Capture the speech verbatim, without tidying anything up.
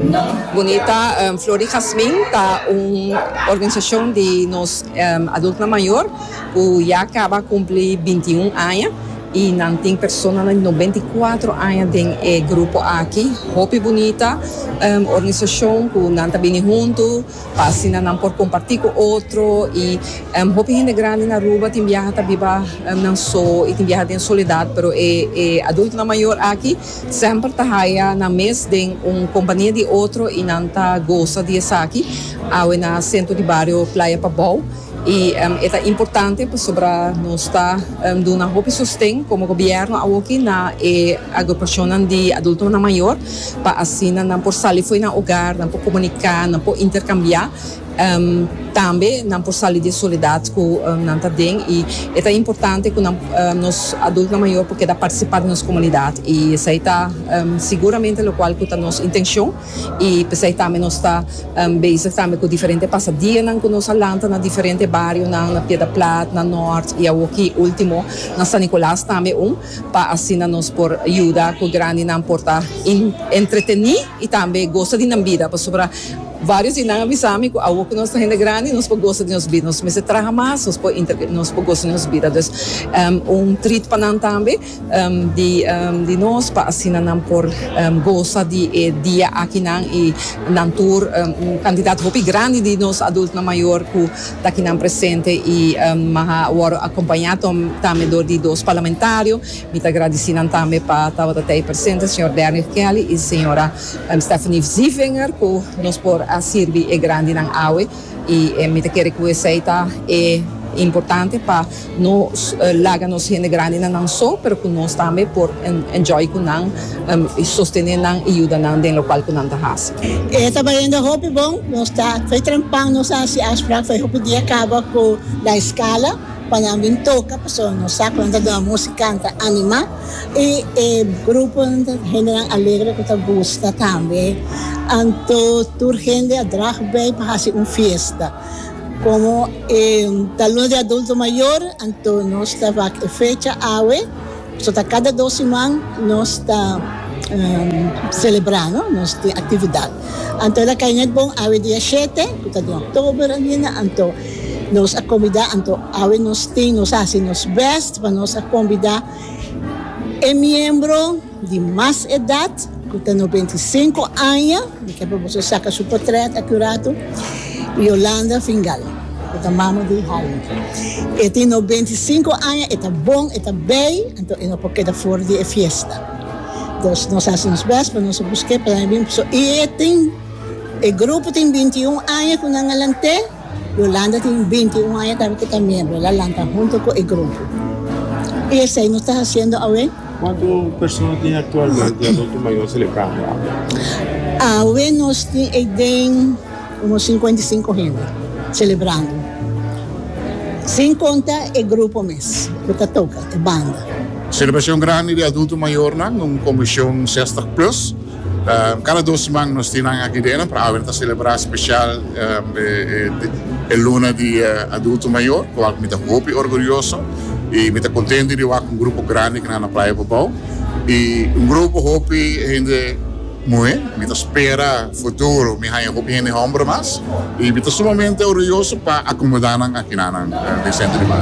Bonita, um, Flor y Jasmine, está una organización de nos um, adultos mayores que ya acaba de cumplir veintiún años y não tem pessoas de noventa e quatro anos em eh, grupo aqui, Hopi Bonita, um, organização que não está bem junto, para assim não por compartilhar com outro e um, Hopi gente grande na Aruba tem viaja tá viva um, não só e tem viaja em solidariedade, pero é, é adulto na maior aqui sempre tá raia na mês de uma companhia de outro e não tá gosta de estar aqui, ao na centro de bairro Playa Pabau. E um, é importante para nós estar um, dando Hopi sustém como governo aqui na e agrupação de adultos na maior para assim não por sair foi na hogar, não por comunicar, não por intercambiar. Um, também não por sair de solidariedade que um, não está bem e é importante que um, nós adultos maior porque dá participar da nossa comunidade e isso está um, seguramente o qual que está nossa intenção e isso também nós está um, bem também com diferentes passadias que nós falamos na diferentes bairros na, na Piedra Plata, na Norte e aqui último na São Nicolás também um para assim nós por ajudar com grande não portar entretenir e também gosta de na vida para sobre vários e não avisamos que algo que nós está gente grande nós gosta de nos vida nós mas traga mais nós nós gosta de nos vida então um, um treat para nós também um, de um, de nós para assim não por um, gosta de eh, dia aqui não e não tour um, um candidato Hopi grande de nós adultos na maior que está aqui não presente e um, mas agora acompanhado também do de dos parlamentários me agradecendo também para estar até presente senhor Daniel Kelly e senhora um, Stephanie Ziefinger que nós por a servir é grande na água e é muito querer que você está é importante para nós largar nos gente grande não só, mas que nós também por enjoy com não e sostener não e ajudar não dentro local que não está fazendo. É trabalhando Hopi bom, nós está foi trampando nós assim as para foi Hopi dia acaba com a escala para namin toca pessoa nós sabe quando da música canta anima e e grupo gente alegre que tá gosta também. Anto tur gente a drag bem para fazer uma festa como eh, talão de adulto maior anto nós estava a fecha ave so tá cada dois semanas nós está um, celebrando nós tem atividade anto ela cai bom ave dia sete que de outubro ainda anto nós a convidar anto ave nós tem nós assim nós best para nós a convidar é membro de mais idade que tem noventa e cinco anos, que para você sacar seu portrait acurado, Yolanda Fingal, que é a mama de Haile. E tem noventa e cinco anos, é bom, é bem, então é porque é fora de festa. Então, nós fazemos bem, para nós buscar para a pessoa. E tem, o grupo tem vinte e um anos, que não alante, Yolanda tem vinte e um anos, que também é membro, ela lanta junto com o grupo. E isso aí nós está fazendo agora. ¿Cuántas personas tiene actualmente de adultos mayores celebrando? Ah, hoy nos tienen como cinquenta e cinco gente celebrando. Sem contar o grupo mes, que toca, a banda. Celebração grande de adulto maior, numa comissão sessenta plus. Uh, cada duas semanas nós temos aqui dentro para a celebrar especial a luna de uh, adulto maior, que é muito Hopi orgulhoso. E me está contente de ir com um grupo grande que na Praia Pabau. E um grupo Hopi ainda muito, me está espera futuro, me vai Hopi ainda ombro mais. E me está sumamente orgulhoso para acomodar aqui na no centro de bairro.